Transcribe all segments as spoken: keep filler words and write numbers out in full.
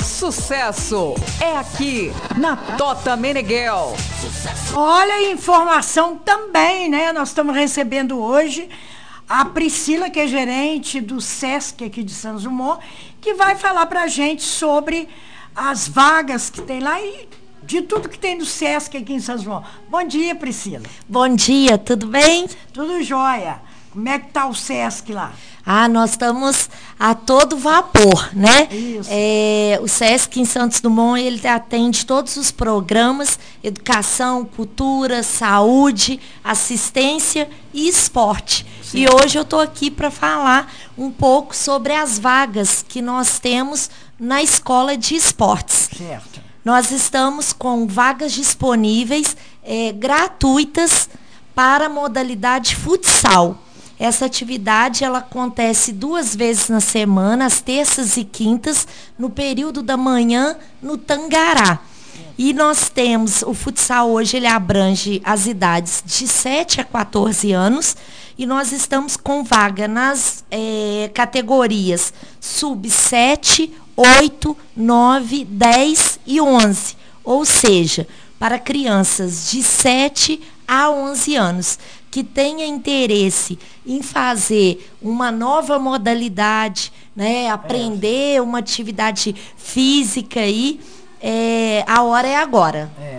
Sucesso é aqui na Tota Meneghel. Olha, informação também, né? Nós estamos recebendo hoje a Priscila, que é gerente do SESC aqui de Santos Dumont, que vai falar para a gente sobre as vagas que tem lá e de tudo que tem no SESC aqui em Santos Dumont. Bom dia, Priscila. Bom dia, tudo bem? Tudo jóia. Como é que está o SESC lá? Ah, nós estamos a todo vapor, né? Isso. É, o SESC em Santos Dumont, ele atende todos os programas, educação, cultura, saúde, assistência e esporte. Sim. E hoje eu estou aqui para falar um pouco sobre as vagas que nós temos na escola de esportes. Certo. Nós estamos com vagas disponíveis, é, gratuitas para a modalidade futsal. Essa atividade ela acontece duas vezes na semana, às terças e quintas, no período da manhã, no Tangará. E nós temos, o futsal hoje ele abrange as idades de sete a quatorze anos, e nós estamos com vaga nas é, categorias sub sete, oito, nove, dez e onze. Ou seja, para crianças de sete a onze anos, que tenha interesse em fazer uma nova modalidade, né, aprender é. uma atividade física aí, é, a hora é agora. É.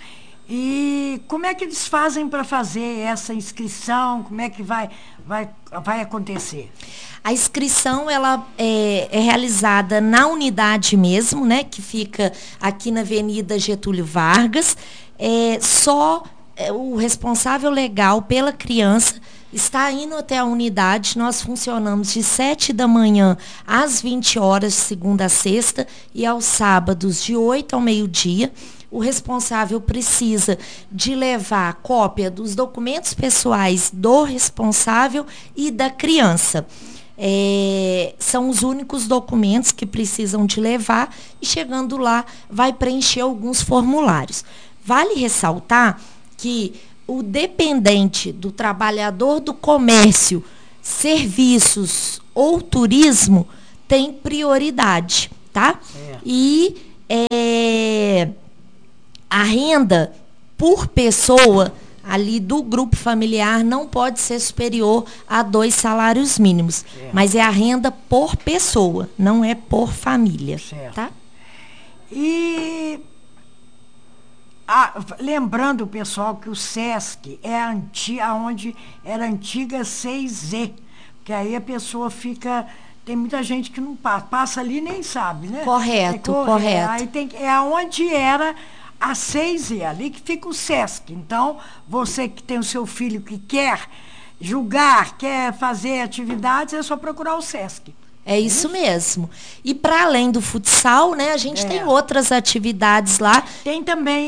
E como é que eles fazem para fazer essa inscrição? Como é que vai, vai, vai acontecer? A inscrição ela é, é realizada na unidade mesmo, né, que fica aqui na Avenida Getúlio Vargas. É, só é, o responsável legal pela criança está indo até a unidade. Nós funcionamos de sete da manhã às vinte horas, de segunda a sexta, e aos sábados de oito ao meio-dia. O responsável precisa de levar cópia dos documentos pessoais do responsável e da criança. É, são os únicos documentos que precisam de levar, e chegando lá vai preencher alguns formulários. Vale ressaltar que o dependente do trabalhador do comércio, serviços ou turismo tem prioridade, tá? É. E é, a renda por pessoa ali do grupo familiar não pode ser superior a dois salários mínimos. Certo. Mas é a renda por pessoa, não é por família. Certo. Tá? E ah, lembrando, pessoal, que o SESC é a anti, onde era a antiga seis Z, que aí a pessoa fica... Tem muita gente que não passa, passa ali e nem sabe, né? Correto, correto. Aí tem, é onde era a seis Z, ali que fica o SESC. Então, você que tem o seu filho que quer julgar, quer fazer atividades, é só procurar o SESC. É isso mesmo. E para além do futsal, né, a gente é. tem outras atividades lá. Tem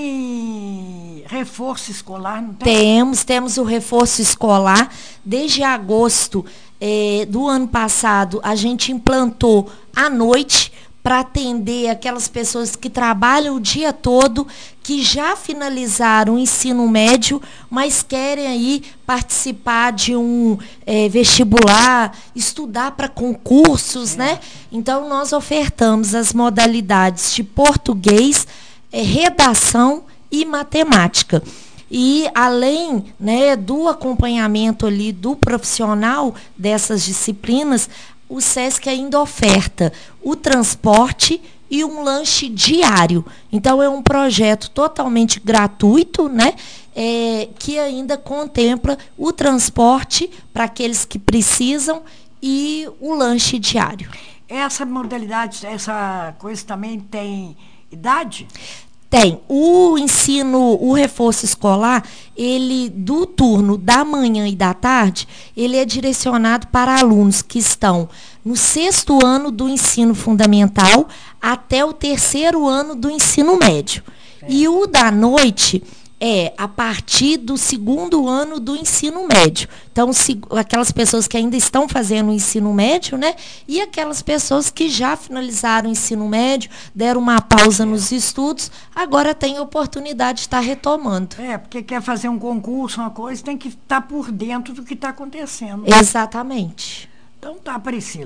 também reforço escolar, não tem? Temos, temos o reforço escolar. Desde agosto eh, do ano passado, a gente implantou à noite para atender aquelas pessoas que trabalham o dia todo, que já finalizaram o ensino médio, mas querem aí participar de um é, vestibular, estudar para concursos, é. né? Então, nós ofertamos as modalidades de português, é, redação e matemática. E, além, né, do acompanhamento ali do profissional dessas disciplinas, o SESC ainda oferta o transporte e um lanche diário. Então, é um projeto totalmente gratuito, né? É, que ainda contempla o transporte para aqueles que precisam e o lanche diário. Essa modalidade, essa coisa também tem idade? Tem. O ensino, o reforço escolar, ele, do turno da manhã e da tarde, ele é direcionado para alunos que estão no sexto ano do ensino fundamental até o terceiro ano do ensino médio. É. E o da noite é a partir do segundo ano do ensino médio. Então, se, aquelas pessoas que ainda estão fazendo o ensino médio, né? E aquelas pessoas que já finalizaram o ensino médio, deram uma pausa nos estudos, agora tem a oportunidade de estar retomando. É, porque quer fazer um concurso, uma coisa, tem que estar por dentro do que está acontecendo. Exatamente. Então tá, Priscila.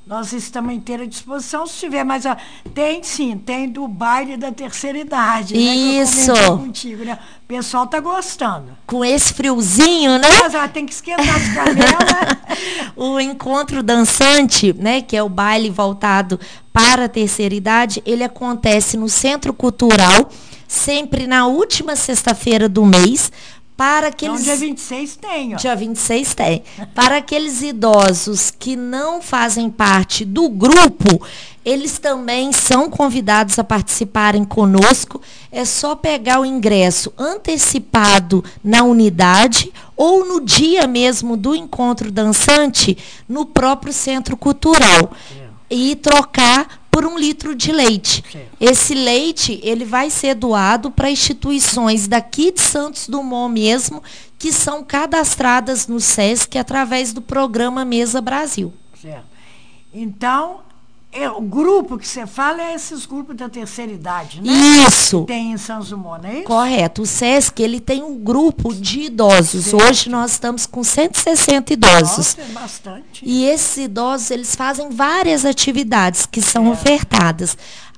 Nós estamos inteira disposição. Se tiver mais... A... Tem sim, tem do baile da terceira idade. Isso. Né, que eu contigo, né? O pessoal tá gostando. Com esse friozinho, né? Mas ela tem que esquentar as canelas. O encontro dançante, né, que é o baile voltado para a terceira idade, ele acontece no Centro Cultural, sempre na última sexta-feira do mês. Para aqueles... Então, dia vinte e seis tem, ó. Dia vinte e seis tem. Para aqueles idosos que não fazem parte do grupo, eles também são convidados a participarem conosco. É só pegar o ingresso antecipado na unidade ou no dia mesmo do encontro dançante no próprio Centro Cultural. É. E trocar por um litro de leite. Sim. Esse leite, ele vai ser doado para instituições daqui de Santos Dumont mesmo, que são cadastradas no SESC através do programa Mesa Brasil. Certo. Então, é, o grupo que você fala é esses grupos da terceira idade, né? Isso. Que tem em Santos Dumont, não é isso? Correto. O SESC, ele tem um grupo de idosos. Certo. Hoje nós estamos com cento e sessenta idosos. Nossa, é bastante. E esses idosos, eles fazem várias atividades que são é. ofertadas.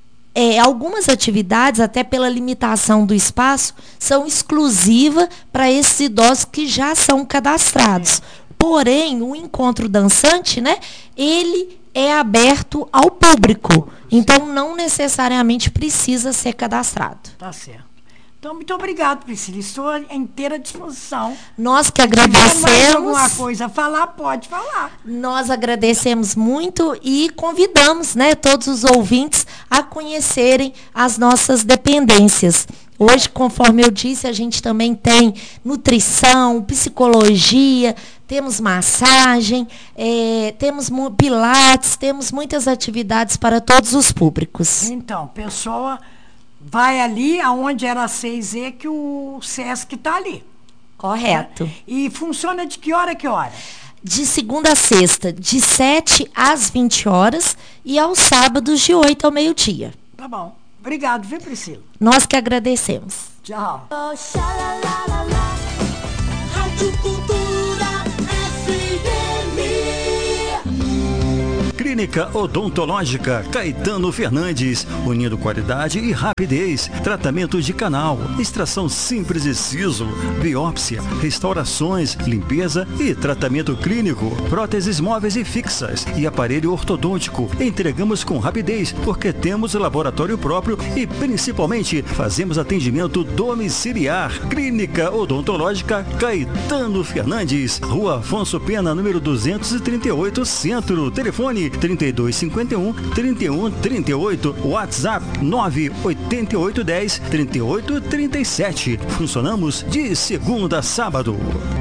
É, algumas atividades, até pela limitação do espaço, são exclusivas para esses idosos que já são cadastrados. É. Porém, o encontro dançante, né, ele é aberto ao público. Então, não necessariamente precisa ser cadastrado. Tá certo. Então, muito obrigado, Priscila. Estou à inteira disposição. Nós que agradecemos. Se tiver mais alguma coisa a falar, pode falar. Nós agradecemos muito e convidamos, né, todos os ouvintes a conhecerem as nossas dependências. Hoje, conforme eu disse, a gente também tem nutrição, psicologia, temos massagem, é, temos pilates, temos muitas atividades para todos os públicos. Então, pessoa... Vai ali aonde era a seis E, que o SESC está ali. Correto. Né? E funciona de que hora a que hora? De segunda a sexta, de sete às vinte horas e aos sábados de oito ao meio-dia. Tá bom. Obrigado, viu, Priscila? Nós que agradecemos. Tchau. Clínica Odontológica Caetano Fernandes, unindo qualidade e rapidez. Tratamento de canal, extração simples de siso, biópsia, restaurações, limpeza e tratamento clínico. Próteses móveis e fixas e aparelho ortodôntico. Entregamos com rapidez porque temos laboratório próprio e principalmente fazemos atendimento domiciliar. Clínica Odontológica Caetano Fernandes, Rua Afonso Pena, número duzentos e trinta e oito, Centro. Telefone trinta e dois cinquenta e um, trinta e um trinta e oito, WhatsApp nove oito oito um zero, trinta e oito trinta e sete. Funcionamos de segunda a sábado.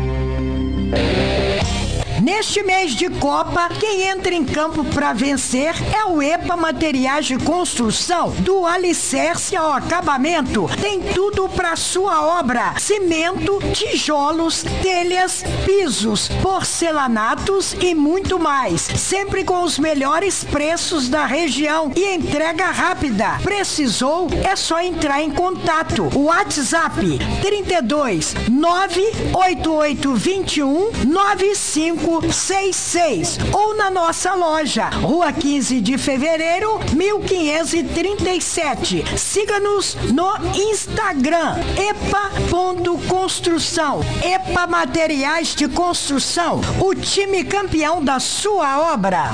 Neste mês de Copa, quem entra em campo para vencer é o EPA Materiais de Construção, do alicerce ao acabamento. Tem tudo para sua obra: cimento, tijolos, telhas, pisos, porcelanatos e muito mais. Sempre com os melhores preços da região e entrega rápida. Precisou? É só entrar em contato. WhatsApp trinta e dois, nove oito oito dois um, nove cinco seis seis ou na nossa loja, Rua quinze de Fevereiro, mil quinhentos e trinta e sete. Siga-nos no Instagram, epa ponto construção. EPA Materiais de Construção, o time campeão da sua obra.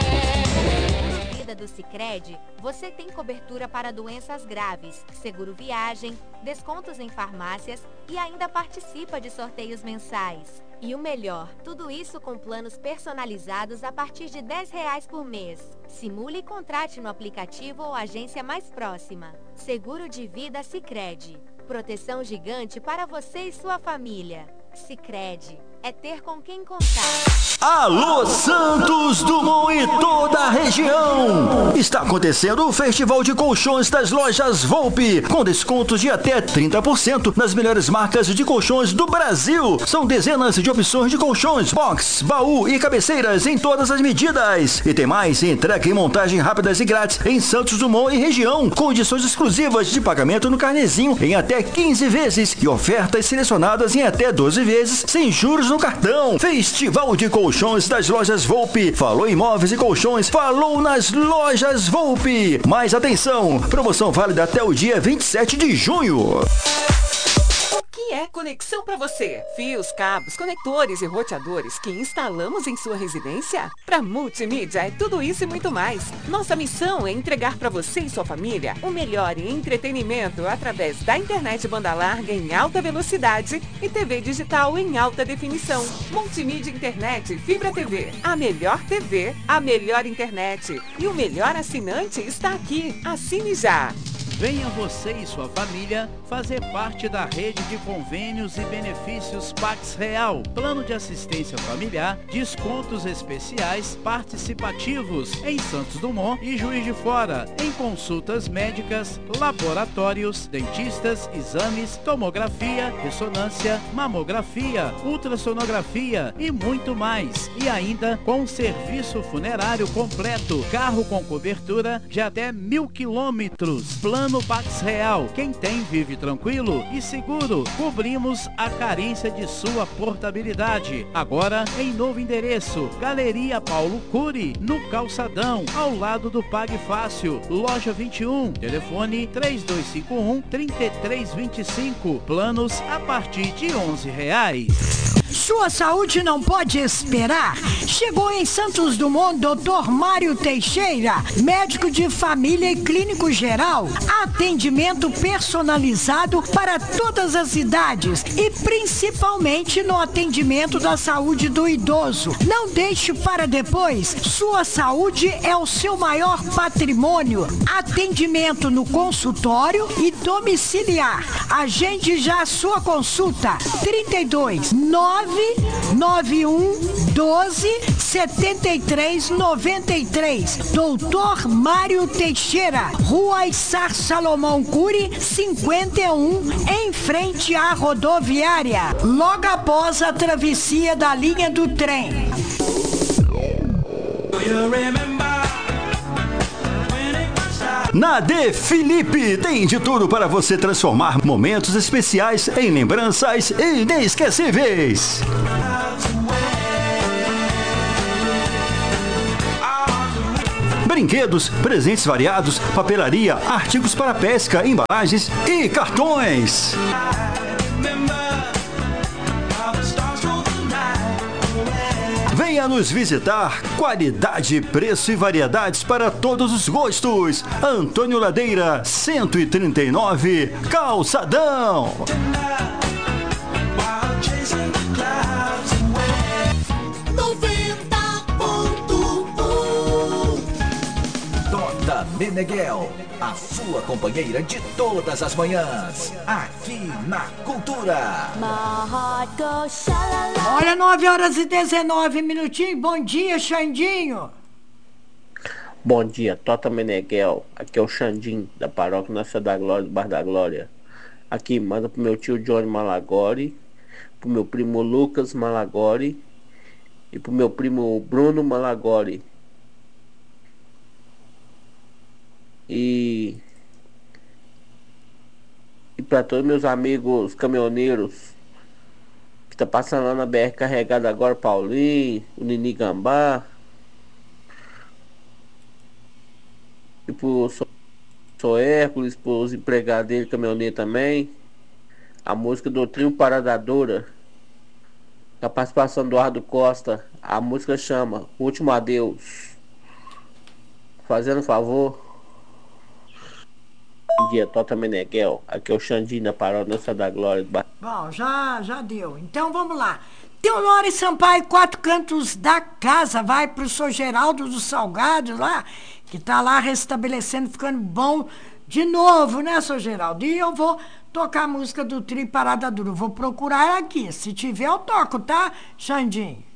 Do Sicredi, você tem cobertura para doenças graves, seguro viagem, descontos em farmácias e ainda participa de sorteios mensais. E o melhor, tudo isso com planos personalizados a partir de dez reais por mês. Simule e contrate no aplicativo ou agência mais próxima. Seguro de vida Sicredi. Proteção gigante para você e sua família. Sicredi. É ter com quem contar. Alô, Santos Dumont e toda a região! Está acontecendo o Festival de Colchões das Lojas Volpe, com descontos de até trinta por cento nas melhores marcas de colchões do Brasil. São dezenas de opções de colchões, box, baú e cabeceiras em todas as medidas. E tem mais, entrega e montagem rápidas e grátis em Santos Dumont e região. Condições exclusivas de pagamento no carnezinho em até quinze vezes e ofertas selecionadas em até doze vezes sem juros no no cartão. Festival de colchões das lojas Volpe. Falou em móveis e colchões, falou nas lojas Volpe. Mais atenção, promoção válida até o dia vinte e sete de junho. O que é conexão para você? Fios, cabos, conectores e roteadores que instalamos em sua residência? Para multimídia é tudo isso e muito mais. Nossa missão é entregar para você e sua família o melhor em entretenimento através da internet banda larga em alta velocidade e T V digital em alta definição. Multimídia Internet Fibra T V. A melhor T V, a melhor internet. E o melhor assinante está aqui. Assine já! Venha você e sua família fazer parte da rede de convênios e benefícios Pax Real. Plano de assistência familiar, descontos especiais participativos em Santos Dumont e Juiz de Fora, em consultas médicas, laboratórios, dentistas, exames, tomografia, ressonância, mamografia, ultrassonografia e muito mais. E ainda com serviço funerário completo, carro com cobertura de até mil quilômetros. Plano No Pax Real, quem tem vive tranquilo e seguro. Cobrimos a carência de sua portabilidade. Agora em novo endereço, Galeria Paulo Cury, no Calçadão, ao lado do Pague Fácil, loja vinte e um, telefone três dois cinco um, três três dois cinco, planos a partir de onze reais. Sua saúde não pode esperar. Chegou em Santos Dumont doutor Mário Teixeira, médico de família e clínico geral. Atendimento personalizado para todas as idades e principalmente no atendimento da saúde do idoso. Não deixe para depois. Sua saúde é o seu maior patrimônio. Atendimento no consultório e domiciliar. Agende já a sua consulta. trinta e dois, nove nove um, doze, setenta e três, noventa e três. doutor Mário Teixeira, Rua Issar Salomão Cury, cinquenta e um, em frente à rodoviária, logo após a travessia da linha do trem. Na D Felipe tem de tudo para você transformar momentos especiais em lembranças inesquecíveis. Brinquedos, presentes variados, papelaria, artigos para pesca, embalagens e cartões. Venha nos visitar. Qualidade, preço e variedades para todos os gostos. Antônio Ladeira, cento e trinta e nove, Calçadão. Tota Meneghel, a sua companheira de todas as manhãs, aqui na Cultura. Olha, nove horas e dezenove minutinhos. Bom dia, Xandinho. Bom dia, Tota Meneghel. Aqui é o Xandinho, da Paróquia Nossa da Glória, do Bar da Glória. Aqui, manda pro meu tio Johnny Malagori, pro meu primo Lucas Malagori e pro meu primo Bruno Malagori. E, e para todos meus amigos caminhoneiros que tá passando lá na B R carregado agora, Paulinho, o Nini Gambá. E pro Sou Hércules, pros empregados dele, caminhoneiro também. A música do Trio Paradadora, a participação do Eduardo Costa. A música chama Último Adeus. Fazendo favor. Bom dia, Tota Meneghel. Aqui é o Xandinho da Paróquia Nossa da Glória. Bom, já, já deu. Então vamos lá. Teonore Sampaio, Quatro Cantos da Casa. Vai pro São Geraldo dos Salgados lá, que tá lá restabelecendo, ficando bom de novo, né, São Geraldo? E eu vou tocar a música do Trio Parada Dura. Vou procurar aqui. Se tiver, eu toco, tá, Xandinho?